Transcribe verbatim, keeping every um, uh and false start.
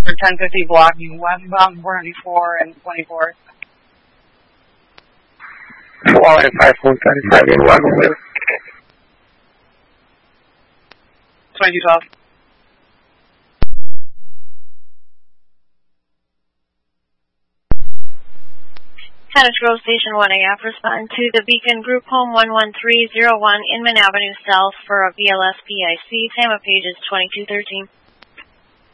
for ten fifty blocking westbound four ninety-four and twenty-four. Flying five four thirty-five in Wagonwheel. twenty-two twelve. Tennis Grove Station one A F, respond to the Beacon Group Home one one three zero one Inman Avenue South for a V L S P I C. Time of page is twenty-two thirteen.